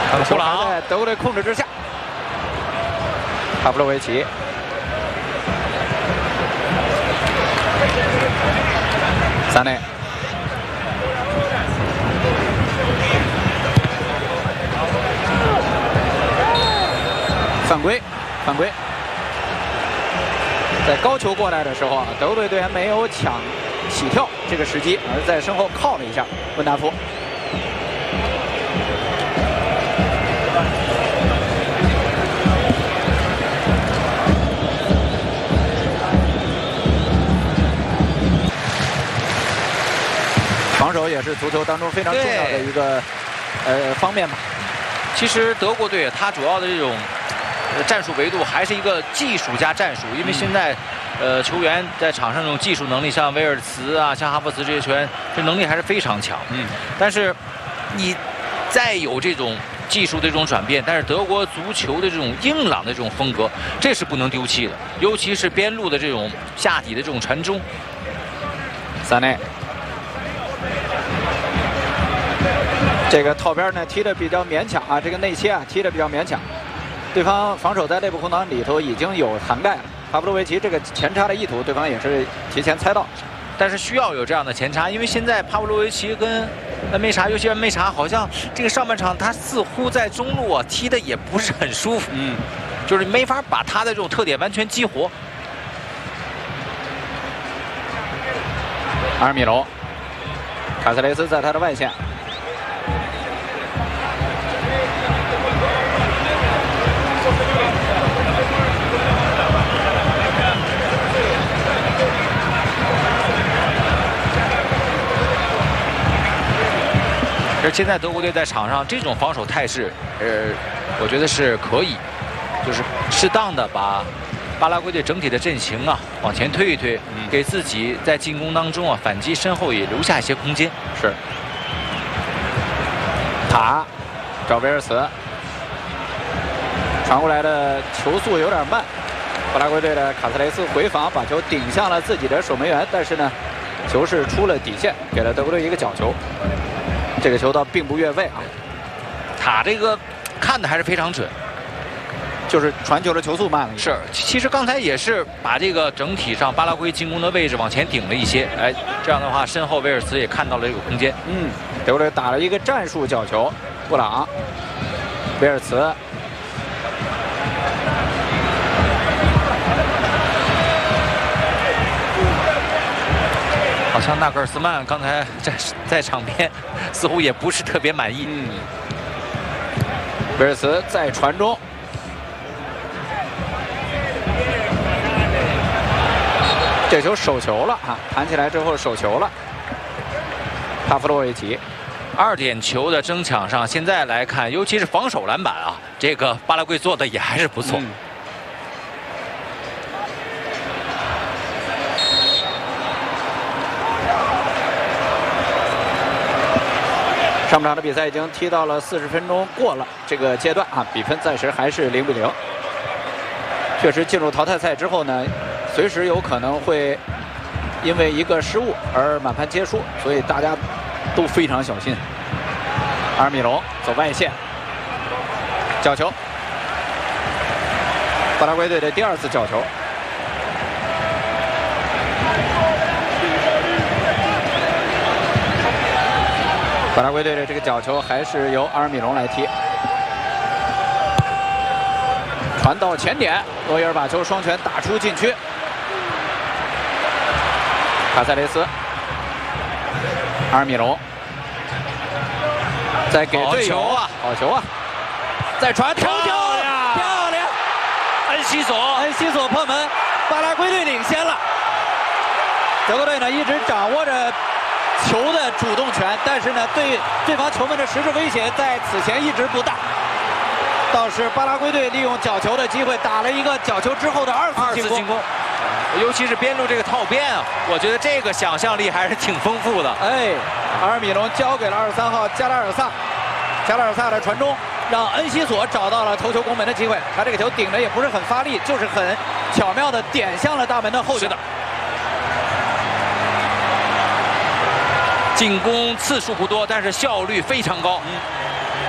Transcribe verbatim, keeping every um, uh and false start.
布朗在德国队控制之下，帕夫洛维奇。 萨内，犯规，犯规。在高球过来的时候啊，德国队队员没有抢起跳这个时机，而在身后靠了一下温达夫。防守也是足球当中非常重要的一个呃方面吧。 其实德国队它主要的这种战术维度还是一个技术加战术，因为现在呃球员在场上这种技术能力，像威尔茨啊、像哈弗茨这些球员，这能力还是非常强。嗯，但是你再有这种技术的这种转变，但是德国足球的这种硬朗的这种风格，这是不能丢弃的，尤其是边路的这种下底的这种传中。 萨内。 这个套边呢踢得比较勉强啊，这个内切啊踢得比较勉强，对方防守在内部空档里头已经有涵盖了。帕夫洛维奇这个前插的意图，对方也是提前猜到， 但是需要有这样的前插，因为现在帕夫洛维奇跟恩梅查，尤其是恩梅查，好像这个上半场他似乎在中路啊踢得也不是很舒服，嗯，就是没法把他的这种特点完全激活。 阿尔米隆，卡塞雷斯在他的外线。 而现在德国队在场上这种防守态势，呃，我觉得是可以，就是适当的把巴拉圭队整体的阵型啊往前推一推，嗯、给自己在进攻当中啊反击身后也留下一些空间。 是。塔找威尔茨，传过来的球速有点慢，巴拉圭队的卡斯雷斯回防把球顶向了自己的守门员，但是呢，球是出了底线，给了德国队一个角球。 这个球倒并不越位啊， 塔这个看的还是非常准， 就是传球的球速慢了一些。 是，其实刚才也是把这个整体上巴拉圭进攻的位置往前顶了一些，哎，这样的话身后威尔茨也看到了这个空间。 嗯，德国队打了一个战术角球，布朗、威尔茨。 好像纳格尔斯曼刚才在在场边似乎也不是特别满意。 嗯，威尔茨在传中，这球手球了啊！弹起来之后手球了。帕夫洛维奇， 二点球的争抢上，现在来看，尤其是防守篮板啊，这个巴拉圭做的也还是不错。嗯上半场的比赛已经踢到了四十分钟过了这个阶段啊，比分暂时还是零比零。确实进入淘汰赛之后呢，随时有可能会因为一个失误而满盘皆输，所以大家都非常小心。阿尔米隆走外线，角球，巴拉圭队的第二次角球。 巴拉圭队的这个角球还是由阿尔米隆来踢，传到前点，罗伊尔把球双拳打出禁区。卡塞雷斯，阿尔米隆，再给队友啊，好球啊！再传头球，漂亮！ 恩西索， 恩西索破门，巴拉圭队领先了。德国队呢一直掌握着 球的主动权，但是呢，对对方球门的实质威胁在此前一直不大。倒是巴拉圭队利用角球的机会打了一个角球之后的二次进攻，进攻尤其是边路这个套边啊，我觉得这个想象力还是挺丰富的。 哎，阿尔米隆交给了二十三号加拉尔萨，加拉尔萨的传中让恩西索找到了头球攻门的机会。他这个球顶的也不是很发力，就是很巧妙的点向了大门的后角。 进攻次数不多，但是效率非常高。嗯。